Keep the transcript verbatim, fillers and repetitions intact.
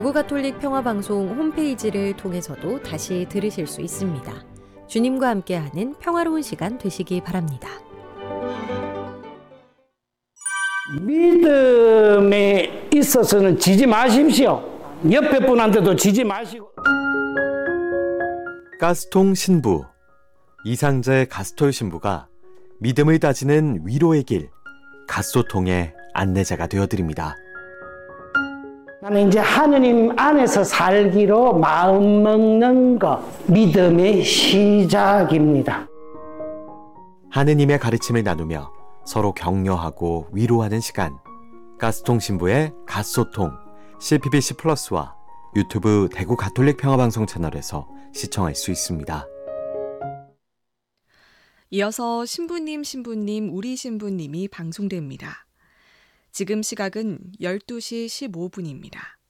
대구 가톨릭 평화방송 홈페이지를 통해서도 다시 들으실 수 있습니다. 주님과 함께하는 평화로운 시간 되시기 바랍니다. 믿음에 있어서는 지지 마십시오. 옆에 분한테도 지지 마시고. 가스통 신부, 이상재 가스톨 신부가 믿음을 다지는 위로의 길, 가소통의 안내자가 되어드립니다. 나는 이제 하느님 안에서 살기로 마음 먹는 것, 믿음의 시작입니다. 하느님의 가르침을 나누며 서로 격려하고 위로하는 시간, 가스통 신부의 가소통, 씨피비씨 플러스와 유튜브 대구 가톨릭 평화방송 채널에서 시청할 수 있습니다. 이어서 신부님 신부님 우리 신부님이 방송됩니다. 지금 시각은 열두 시 십오 분입니다.